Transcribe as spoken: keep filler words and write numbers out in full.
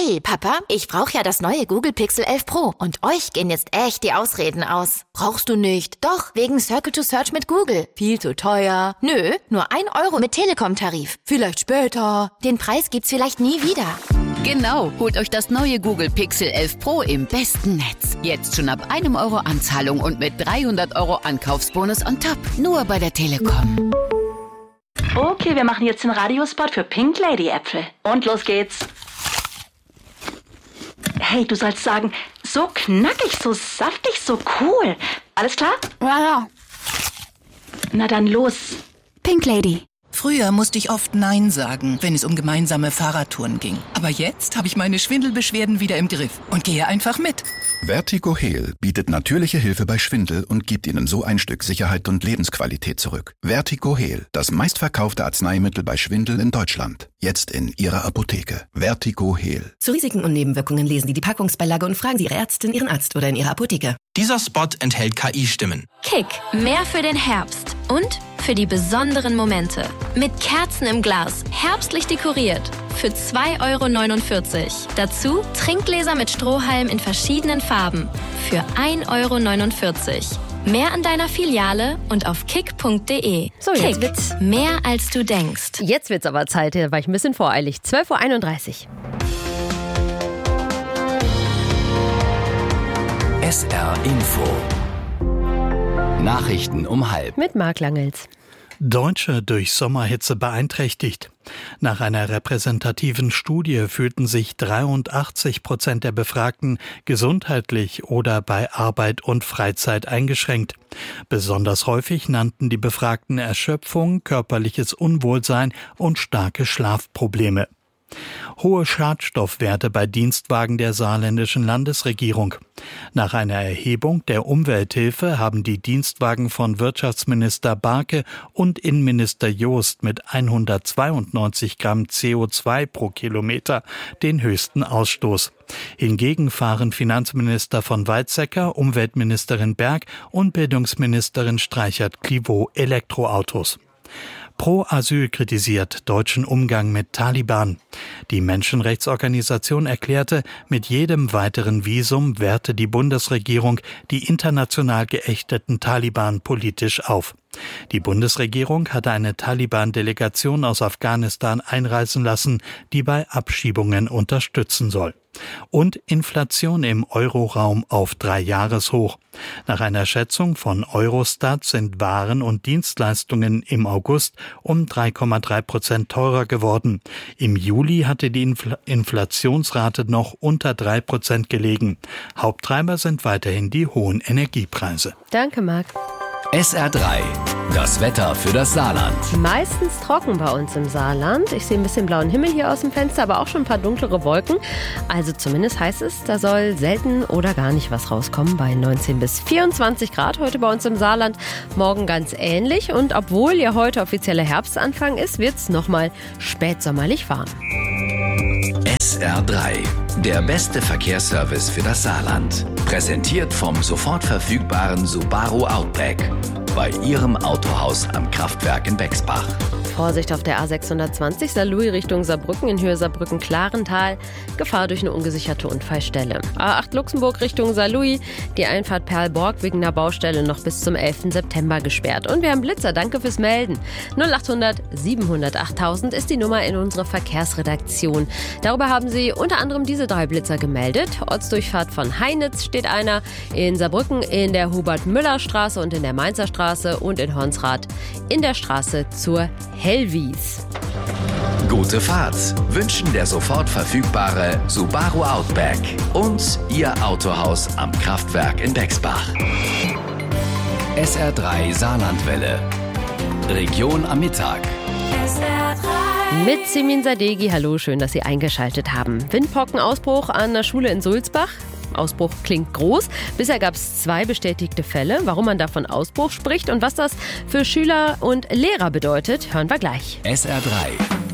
Hey, Papa, ich brauche ja das neue Google Pixel elf Pro und euch gehen jetzt echt die Ausreden aus. Brauchst du nicht? Doch, wegen Circle to Search mit Google. Viel zu teuer. Nö, nur ein Euro mit Telekom-Tarif. Vielleicht später. Den Preis gibt's vielleicht nie wieder. Genau, holt euch das neue Google Pixel elf Pro im besten Netz. Jetzt schon ab einem Euro Anzahlung und mit dreihundert Euro Ankaufsbonus on top. Nur bei der Telekom. Okay, wir machen jetzt den Radiospot für Pink Lady Äpfel. Und los geht's. Hey, du sollst sagen, so knackig, so saftig, so cool. Alles klar? Ja, ja. Na dann los. Pink Lady. Früher musste ich oft Nein sagen, wenn es um gemeinsame Fahrradtouren ging. Aber jetzt habe ich meine Schwindelbeschwerden wieder im Griff und gehe einfach mit. Vertigo Heal bietet natürliche Hilfe bei Schwindel und gibt Ihnen so ein Stück Sicherheit und Lebensqualität zurück. Vertigo Heal, das meistverkaufte Arzneimittel bei Schwindel in Deutschland. Jetzt in Ihrer Apotheke. Vertigo Heal. Zu Risiken und Nebenwirkungen lesen Sie die Packungsbeilage und fragen Sie Ihre Ärztin, Ihren Arzt oder in Ihrer Apotheke. Dieser Spot enthält K I-Stimmen. Kick, mehr für den Herbst und für die besonderen Momente. Mit Kerzen im Glas, herbstlich dekoriert. Für zwei Euro neunundvierzig. Dazu Trinkgläser mit Strohhalm in verschiedenen Farben. Für ein Euro neunundvierzig. Mehr an deiner Filiale und auf kick punkt de. So, jetzt Kick, wird's. mehr als du denkst. Jetzt wird's aber Zeit, da war ich ein bisschen voreilig. zwölf Uhr einunddreißig. S R Info. Nachrichten um halb. Mit Marc Langels. Deutsche durch Sommerhitze beeinträchtigt. Nach einer repräsentativen Studie fühlten sich dreiundachtzig Prozent der Befragten gesundheitlich oder bei Arbeit und Freizeit eingeschränkt. Besonders häufig nannten die Befragten Erschöpfung, körperliches Unwohlsein und starke Schlafprobleme. Hohe Schadstoffwerte bei Dienstwagen der saarländischen Landesregierung. Nach einer Erhebung der Umwelthilfe haben die Dienstwagen von Wirtschaftsminister Barke und Innenminister Joost mit hundertzweiundneunzig Gramm C O zwei pro Kilometer den höchsten Ausstoß. Hingegen fahren Finanzminister von Weizsäcker, Umweltministerin Berg und Bildungsministerin Streichert-Clivaux Elektroautos. Pro Asyl kritisiert deutschen Umgang mit Taliban. Die Menschenrechtsorganisation erklärte, mit jedem weiteren Visum werte die Bundesregierung die international geächteten Taliban politisch auf. Die Bundesregierung hatte eine Taliban-Delegation aus Afghanistan einreisen lassen, die bei Abschiebungen unterstützen soll. Und Inflation im Euroraum auf Dreijahreshoch. Nach einer Schätzung von Eurostat sind Waren und Dienstleistungen im August um drei Komma drei Prozent teurer geworden. Im Juli hatte die Infl- Inflationsrate noch unter drei Prozent gelegen. Haupttreiber sind weiterhin die hohen Energiepreise. Danke, Marc. S R drei. Das Wetter für das Saarland. Meistens trocken bei uns im Saarland. Ich sehe ein bisschen blauen Himmel hier aus dem Fenster, aber auch schon ein paar dunklere Wolken. Also zumindest heißt es, da soll selten oder gar nicht was rauskommen bei neunzehn bis vierundzwanzig Grad heute bei uns im Saarland. Morgen ganz ähnlich und obwohl ja heute offizieller Herbstanfang ist, wird es nochmal spätsommerlich warm. S R drei. Der beste Verkehrsservice für das Saarland. Präsentiert vom sofort verfügbaren Subaru Outback. Bei Ihrem Autohaus am Kraftwerk in Bexbach. Vorsicht auf der A sechshundertzwanzig Saarlouis Richtung Saarbrücken in Höhe Saarbrücken-Klarental. Gefahr durch eine ungesicherte Unfallstelle. A acht Luxemburg Richtung Saarlouis. Die Einfahrt Perlborg wegen einer Baustelle noch bis zum elften September gesperrt. Und wir haben Blitzer, danke fürs Melden. null achthundert siebenhundert achttausend ist die Nummer in unserer Verkehrsredaktion. Darüber haben Sie unter anderem diese drei Blitzer gemeldet. Ortsdurchfahrt von Heinitz steht einer. In Saarbrücken in der Hubert-Müller-Straße und in der Mainzer Straße und in Hornsrath in der Straße zur Hellwies. Gute Fahrt wünschen der sofort verfügbare Subaru Outback und Ihr Autohaus am Kraftwerk in Bexbach. S R drei Saarlandwelle. Region am Mittag. S R drei. Mit Simin Sadeghi, hallo, schön, dass Sie eingeschaltet haben. Windpockenausbruch an der Schule in Sulzbach. Ausbruch klingt groß. Bisher gab es zwei bestätigte Fälle. Warum man davon Ausbruch spricht und was das für Schüler und Lehrer bedeutet, hören wir gleich. S R drei.